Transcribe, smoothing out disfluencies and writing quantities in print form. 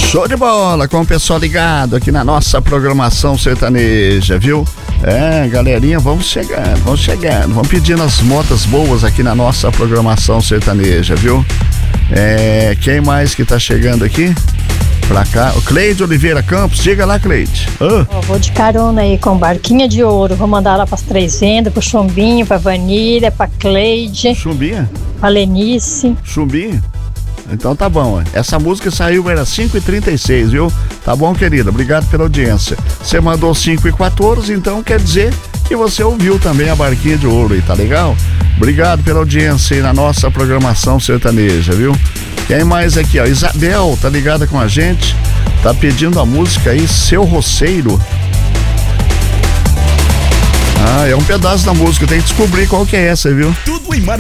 Show de bola, com o pessoal ligado aqui na nossa programação sertaneja, viu? Galerinha, vamos chegando, vamos pedindo as modas boas aqui na nossa programação sertaneja, viu? Quem mais que tá chegando aqui? Pra cá, o Cleide Oliveira Campos, diga lá, Cleide. Vou de carona aí com Barquinha de Ouro, vou mandar lá pras Três Vendas, pro Chumbinho, pra Vanília, pra Cleide. Chumbinha? Pra Lenice. Chumbinho? Então tá bom, essa música saiu, era 5h36, viu? Tá bom, querida, obrigado pela audiência. Você mandou 5h14, então quer dizer que você ouviu também a Barquinha de Ouro aí, tá legal? Obrigado pela audiência aí na nossa programação sertaneja, viu? Quem mais aqui, ó? Isabel, tá ligada com a gente? Tá pedindo a música aí, Seu Roceiro. É um pedaço da música, tem que descobrir qual que é essa, viu? Tudo em